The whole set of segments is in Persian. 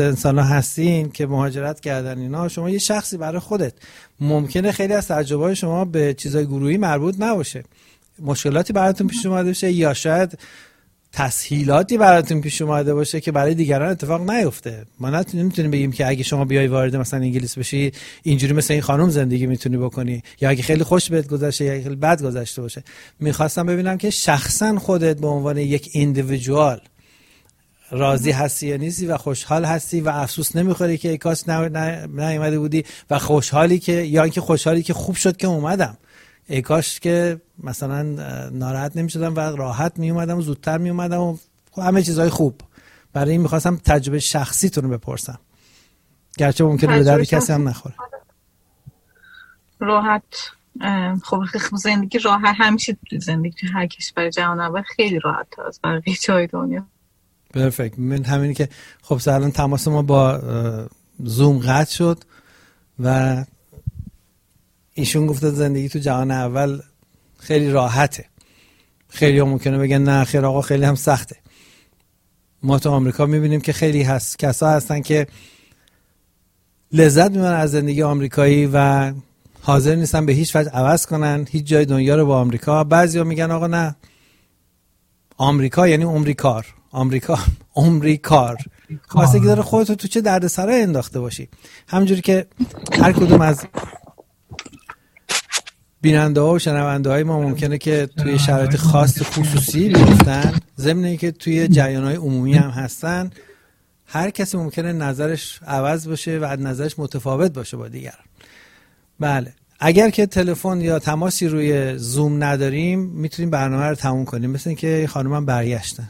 انسان‌ها هستین که مهاجرت کردن اینا، شما یه شخصی برای خودت ممکنه خیلی از تجربه‌های شما به چیزای گروهی مربوط نباشه، مشکلاتی براتون پیش اومده باشه یا شاید تسهیلاتی براتون پیش اومده باشه که برای دیگران اتفاق نیفته. ما نمیتونیم بگیم که اگه شما بیای وارد مثلا انگلیس بشی اینجوری مثل این خانم زندگی میتونی بکنی، یا اگه خیلی خوش بهت گذشته یا خیلی بد گذشته باشه. میخواستم ببینم که شخصا خودت به عنوان یک ایندیویدوال راضی هستی یا نیستی و خوشحال هستی و افسوس نمیخوری که ای کاش نیومده بودی و خوشحالی که یا اینکه خوشحالی که خوب شد که اومدم، ای کاش که مثلا ناراحت نمیشدم و راحت میومدم و زودتر میومدم و همه چیزهای خوب. برای این میخواستم تجربه شخصیتون رو بپرسم، گرچه ممکنه به درد کسی هم نخوره. راحت خب زندگی راحت همیشه، زندگی تو هر کشور جهان اول خیلی راحت تر از بقیه جای دنیا. پرفکت. من همینی که خب الان تماس ما با زوم قطع شد و ایشون گفته زندگی تو جهان اول خیلی راحته. خیلی هم ممکنه بگن نه خیر آقا خیلی هم سخته. ما تو آمریکا میبینیم که خیلی کسا هستن که لذت میبرن از زندگی آمریکایی و حاضر نیستن به هیچ وجه عوض کنن هیچ جای دنیا رو با آمریکا. بعضیا میگن آقا نه آمریکا یعنی عمری کار خواستگی داره خودتو تو چه دردسرای انداخته باشی. همونجوری که هر کدوم از بیننده ها و شنونده های ما ممکنه که توی شرایط خاص خصوصی بیفتن، ضمن اینکه توی جریان های عمومی هم هستن، هر کسی ممکنه نظرش عوض باشه و نظرش متفاوت باشه با دیگر. بله، اگر که تلفن یا تماسی روی زوم نداریم میتونیم برنامه رو تموم کنیم. مثل اینکه خانمم برگشتن.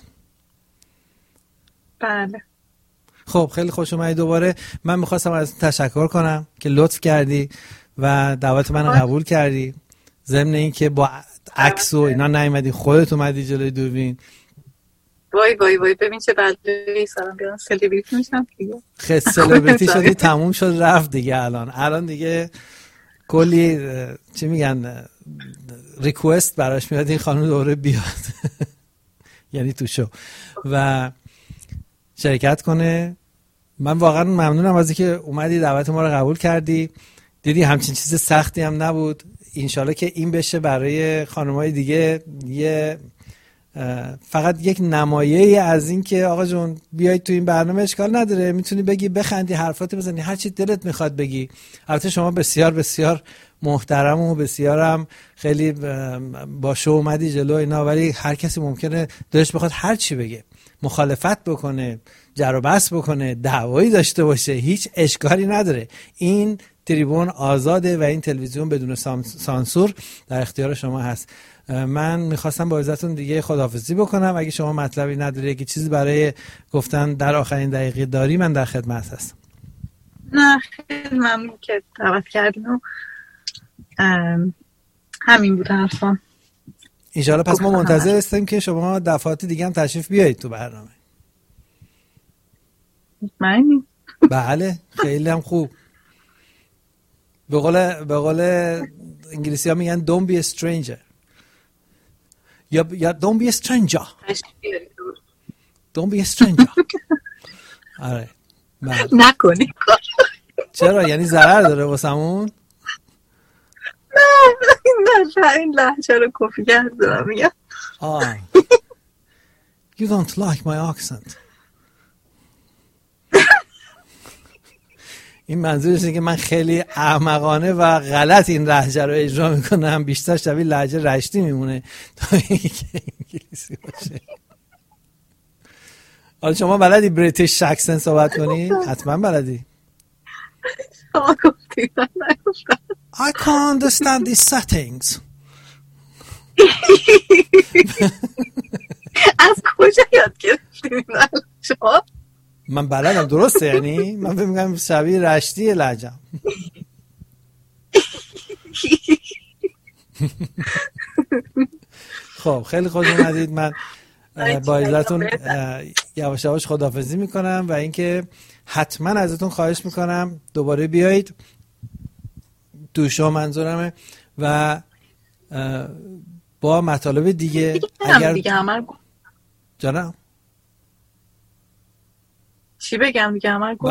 بله. خب خیلی خوش اومدی دوباره. من میخواستم از تشکر کنم که لطف کردی و دعوت منو قبول کردی، ضمن این که با عکس و اینا نیومدی، خودت اومدی جلوی دوربین. وای ببین چه بلایی سلام بیان سلبریتی میشم دیگه. خیلی سلبریتی شدی، تموم شد رفت دیگه. الان دیگه کلی چی میگن ریکوست براش میاد این خانم دوباره بیاد یعنی تو شو و شرکت کنه. من واقعا ممنونم از اینکه اومدی دعوت ما رو قبول کردی. دیدی همچین چیز سختی هم نبود. انشالله که این بشه برای خانمای دیگه یه فقط یک نمایه‌ای از این که آقا جون بیایید تو این برنامه، اشکال نداره، میتونی بگی بخندی، حرفاتی بزنی، هر چی دلت میخواد بگی. البته شما بسیار بسیار محترم و بسیارم خیلی با شو اومدی جلو اینا، ولی هر کسی ممکنه دلش بخواد هر چی بگه، مخالفت بکنه، جر و بحث بکنه، دعوایی داشته باشه، هیچ اشکالی نداره. این تریبون آزاده و این تلویزیون بدون سانسور در اختیار شما هست. من میخواستم با عزتون دیگه خداحافظی بکنم. اگه شما مطلبی نداری که چیزی برای گفتن در آخرین دقیقه داری، من در خدمت هستم. نه خیلی ممنون که دعوت کردین و همین بود حرفم. انشالله پس ما منتظر هستیم که شما دفعات دیگه هم تشریف بیایید تو برنامه. مطمئنی؟ بله خیلی هم خوب. به قول انگلیسی ها میگن don't be a stranger یا don't be a stranger don't be a stranger. آره نکنی. چرا؟ یعنی ضرر داره واسمون؟ نه این لحجه رو کپی کردم میگم. You don't like my accent. این منظورش اینه که من خیلی احمقانه و غلط این لهجه رو اجرا میکنم، بیشتر شبیه لهجه رشتی میمونه تا اینکه انگلیسی باشه. حالا شما بلدی بریتیش اکسنت صحبت کنی؟ حتما بلدی. شما گفتی من نگفتم. I can't understand these settings. از کجا یاد گرفتیم شما؟ من بلدم درسته، یعنی من فکر می‌کنم شبیه رشتی لهجه‌ام. خب خیلی خوش اومدید. من با اجازهتون یواش یواش خداحافظی میکنم و اینکه حتما ازتون خواهش میکنم دوباره بیایید تو شو، منظورمه، و با مطالب دیگه. اگر دیگه عمل جانم چی بگم دیگه؟ من